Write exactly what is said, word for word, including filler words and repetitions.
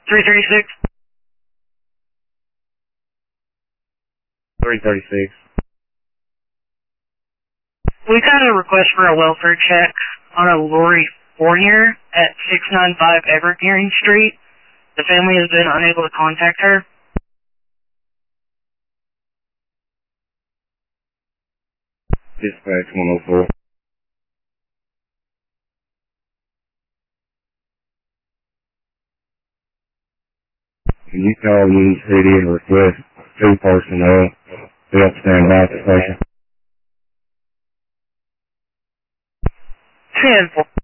three thirty-six. three thirty-six. We got a request for a welfare check on a Lori Fournier at six ninety-five Evergreen Street. The family has been unable to contact her. Dispatch one oh four. Can you call Union City and request two personnel to help stand by at the station? ten four.